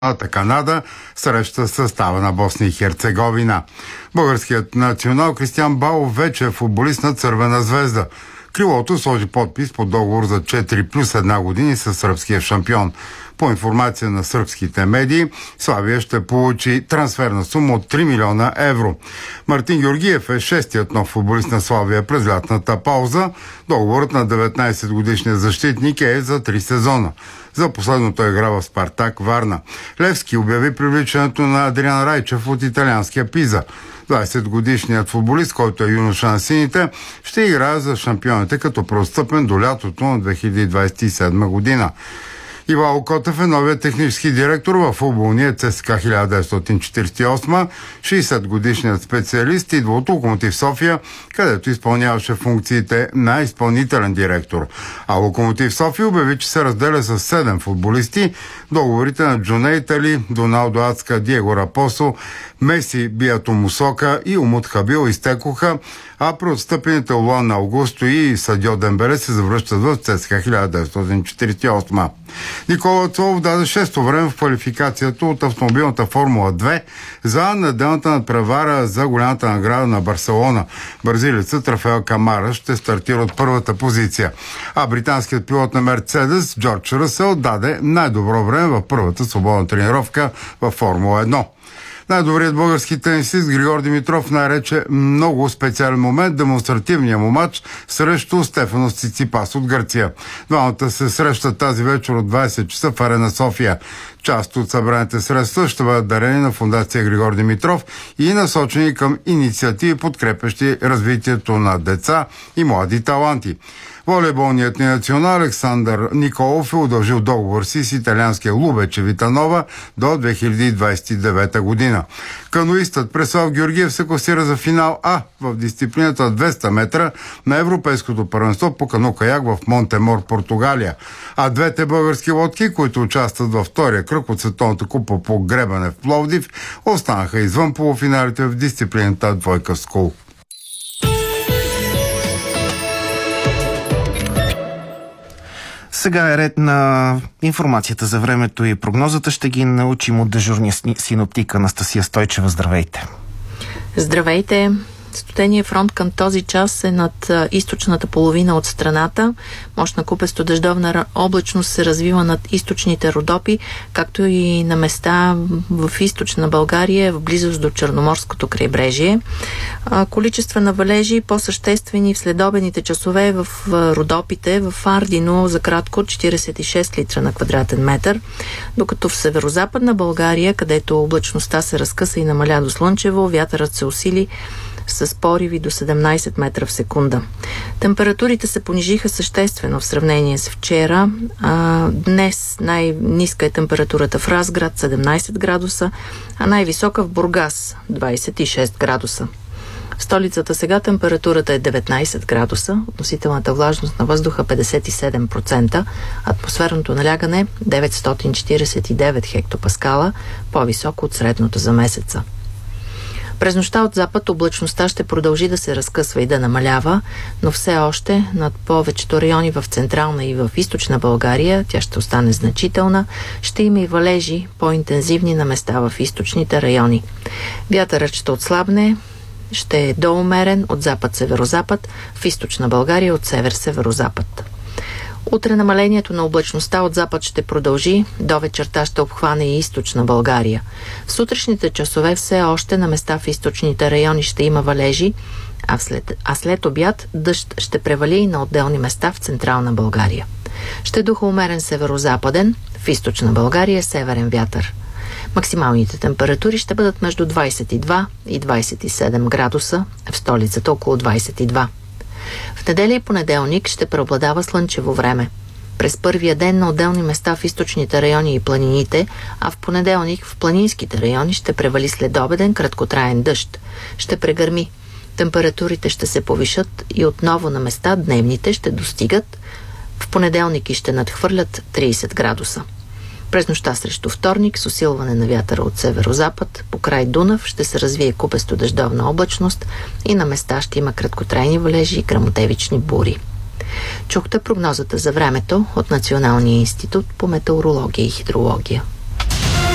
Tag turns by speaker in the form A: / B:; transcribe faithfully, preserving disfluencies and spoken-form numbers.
A: Канада среща състава на Босна и Херцеговина. Българският национал Кристиан Балов вече е футболист на Цървена звезда. Крилото сложи подпис под договор за четири плюс една години с сръбския шампион. По информация на сръбските медии, Славия ще получи трансферна сума от три милиона евро. Мартин Георгиев е шестият нов футболист на Славия през лятната пауза. Договорът на деветнайсетгодишния защитник е за три сезона. За последното игра в Спартак Варна. Левски обяви привличането на Адриан Райчев от италианския Пиза. двайсетгодишният футболист, който е юноша на сините, ще играе за шампионите като преотстъпен до лятото на две хиляди двайсет и седма година. Ивайло Котев е новият технически директор в футболния ЦСКА хиляда деветстотин четирийсет и осма. шейсетгодишният специалист идва от Локомотив София, където изпълняваше функциите на изпълнителен директор. А Локомотив София обяви, че се разделя с седем футболисти. Договорите на Джоне Итали, Доналдо Ацка, Диего Рапосо, Меси Биато Мусока и Умут Хабил изтекоха, а преотстъпените Луан Аугусто и Садио Дембеле се завръщат в ЦСКА хиляда деветстотин четирийсет и осма. Никола Цолов даде шесто време в квалификацията от автомобилната Формула две за неделната надпревара за голямата награда на Барселона. Бразилецът Рафаел Камара ще стартира от първата позиция, а британският пилот на Мерцедес Джордж Ръсел даде най-добро време в първата свободна тренировка в Формула едно. Най-добрият български тенисист Григор Димитров нарече много специален момент демонстративния му матч срещу Стефанос Циципас от Гърция. Двамата се срещат тази вечер от двайсет часа в Арена София. Част от събраните средства ще бъдат дарени на фондация Григор Димитров и насочени към инициативи, подкрепящи развитието на деца и млади таланти. Волейболният ни национал Александър Николов е удължил договор си с италианския Лубече Витанова до две хиляди двайсет и девета година. Каноистът Преслав Георгиев се класира за финал А в дисциплината двеста метра на Европейското първенство по кано-каяк в Монтемор, Португалия. А двете български лодки, които участват във втория кръг от Световната купа по гребане в Пловдив, останаха извън полуфиналите в дисциплината двойка скул.
B: Сега е ред на информацията за времето и прогнозата. Ще ги научим от дежурния синоптик Анастасия Стойчева. Здравейте!
C: Здравейте! Студения фронт към този час е над източната половина от страната. Мощна купесто-дъждовна облачност се развива над източните Родопи, както и на места в източна България, в близост до Черноморското крайбрежие. Количества на валежи по-съществени в следобедните часове в Родопите, в Ардино за кратко четирийсет и шест литра на квадратен метър, докато в северозападна България, където облачността се разкъса и намаля до слънчево, вятърът се усили с пориви до седемнайсет метра в секунда. Температурите се понижиха съществено в сравнение с вчера. А, днес най-ниска е температурата в Разград седемнайсет градуса, а най-висока в Бургас двайсет и шест градуса. В столицата сега температурата е деветнайсет градуса, относителната влажност на въздуха петдесет и седем процента, атмосферното налягане деветстотин четирийсет и девет хектопаскала, по-високо от средното за месеца. През нощта от запад облачността ще продължи да се разкъсва и да намалява, но все още над повечето райони в централна и в източна България тя ще остане значителна. Ще има и валежи по-интензивни на места в източните райони. Вятърът ще отслабне, ще е доумерен от запад-северозапад, в източна България от север-северозапад. Утре намалението на облачността от запад ще продължи, до вечерта ще обхване и източна България. В сутрешните часове все още на места в източните райони ще има валежи, а след, а след обяд дъжд ще превали и на отделни места в централна България. Ще духа умерен северозападен, в източна България северен вятър. Максималните температури ще бъдат между двайсет и два и двайсет и седем градуса, в столицата около двайсет и два. В неделя и понеделник ще преобладава слънчево време. През първия ден на отделни места в източните райони и планините, а в понеделник в планинските райони ще превали следобеден краткотраен дъжд. Ще прегърми. Температурите ще се повишат и отново на места дневните ще достигат. В понеделник и ще надхвърлят трийсет градуса. През нощта срещу вторник с усилване на вятъра от северозапад по край Дунав ще се развие купесто-дъждовна облачност и на места ще има краткотрайни валежи и гръмотевични бури. Чухте прогнозата за времето от Националния институт по метеорология и хидрология.